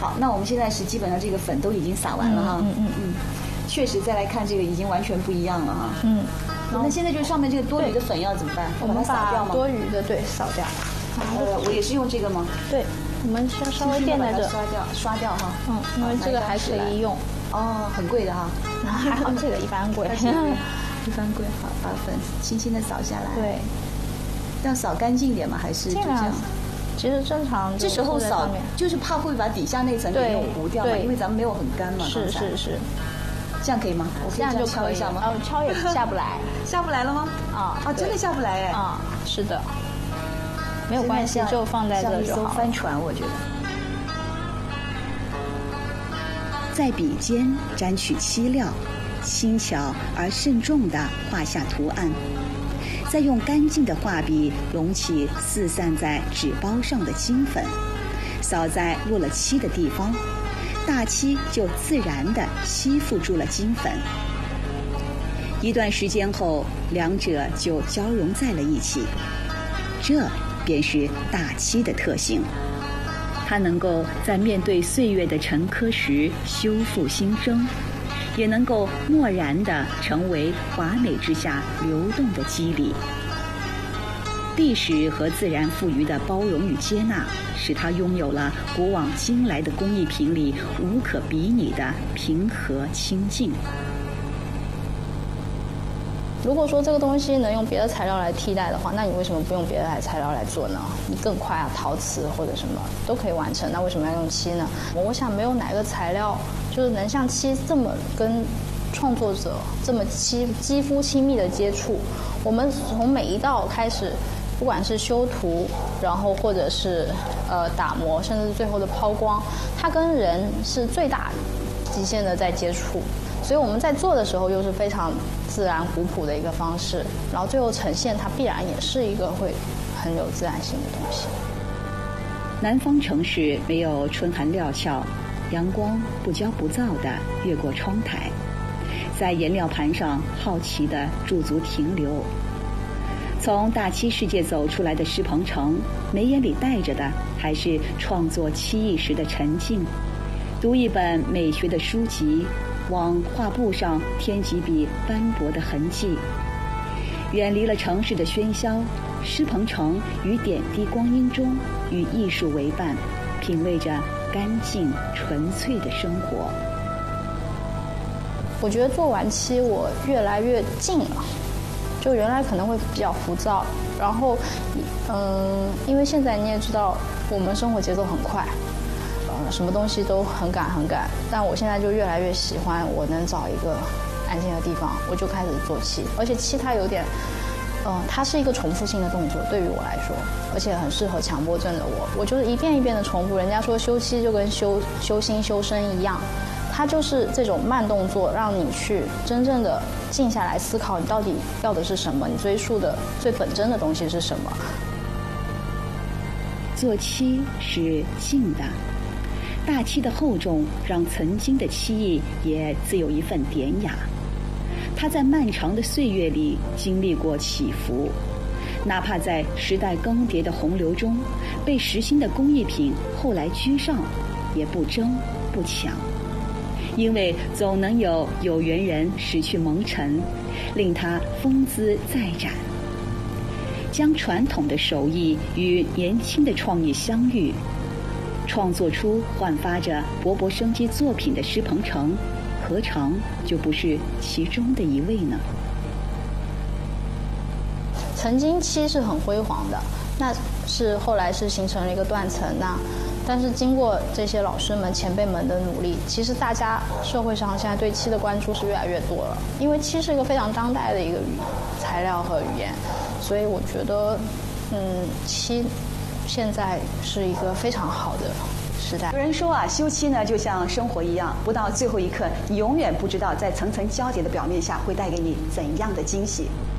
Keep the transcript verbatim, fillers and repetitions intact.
好，那我们现在是基本上这个粉都已经撒完了哈。 嗯嗯嗯， 确实再来看这个已经完全不一样了哈。 嗯， 那现在就是上面这个多余的粉要怎么办？ 我们把多余的对扫掉。 呃，我也是用这个吗？ 对，我们稍稍微垫在这， 刷掉，刷掉哈。 嗯，因为这个还可以用。 哦，很贵的哈。 还好，这个一般贵。 一般贵。好，把粉轻轻的扫下来。 对。 要扫干净一点吗？还是就这样？ 其实正常。 这时候扫就是怕会把底下那层给弄糊掉嘛，因为咱们没有很干嘛。 是是是。 这样可以吗？我这样就敲一下吗？ 哦，敲也下不来。 下不来了吗？ 啊啊，真的下不来哎。 啊，是的。没有关系，就放在这就好了。 帆船，我觉得。在笔尖沾取漆料，轻巧而慎重地画下图案，再用干净的画笔拢起四散在纸包上的金粉，扫在落了漆的地方，大漆就自然地吸附住了金粉。一段时间后，两者就交融在了一起。这便是大漆的特性，它能够在面对岁月的沉疴时修复新生，也能够漠然地成为华美之下流动的肌理。历史和自然赋予的包容与接纳，使它拥有了古往今来的工艺品里无可比拟的平和清净。 如果说这个东西能用别的材料来替代的话，那你为什么不用别的材料来做呢？你更快啊，陶瓷或者什么都可以完成，那为什么要用漆呢？我想没有哪个材料就是能像漆这么跟创作者这么肌肌肤亲密的接触。我们从每一道开始，不管是修图，然后或者是呃打磨，甚至是最后的抛光，它跟人是最大极限的在接触。所以我们在做的时候又是非常自然古朴的一个方式，然后最后呈现它必然也是一个会很有自然性的东西。 南方城市没有春寒料峭，阳光不骄不躁地越过窗台，在颜料盘上好奇地驻足停留。从大漆世界走出来的施鹏程，眉眼里带着的还是创作漆艺时的沉静。读一本美学的书籍，往画布上添几笔斑驳的痕迹，远离了城市的喧嚣，施鹏程于点滴光阴中与艺术为伴，品味着干净纯粹的生活。 我觉得做完漆我越来越静了，就原来可能会比较浮躁，然后嗯，因为现在你也知道我们生活节奏很快，什么东西都很赶很赶，但我现在就越来越喜欢我能找一个安静的地方，我就开始做漆。而且漆它有点嗯，它是一个重复性的动作，对于我来说，而且很适合强迫症的我。我就是一遍一遍的重复。人家说修漆就跟修修心修身一样，它就是这种慢动作，让你去真正的静下来思考，你到底要的是什么，你追溯的最本真的东西是什么。 做漆是静的，大漆的厚重让曾经的漆艺也自有一份典雅。它在漫长的岁月里经历过起伏，哪怕在时代更迭的洪流中，被时兴的工艺品后来居上，也不争不抢，因为总能有有缘人识去蒙尘，令它风姿再展。将传统的手艺与年轻的创意相遇，创作出焕发着勃勃生机作品的施鹏程，何尝就不是其中的一位呢？ 曾经漆是很辉煌的，那是后来是形成了一个断层。那但是经过这些老师们前辈们的努力，其实大家社会上现在对漆的关注是越来越多了，因为漆是一个非常当代的一个语材料和语言，所以我觉得嗯，漆现在是一个非常好的时代。 有人说啊，修漆呢就像生活一样，不到最后一刻，你永远不知道在层层交叠的表面下会带给你怎样的惊喜。